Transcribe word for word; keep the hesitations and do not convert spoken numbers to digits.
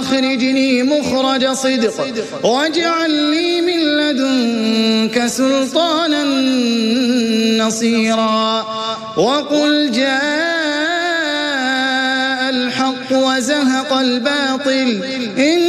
وأخرجني مخرج صدق واجعل لي من لدنك سلطانا نصيرا وقل جاء الحق وزهق الباطل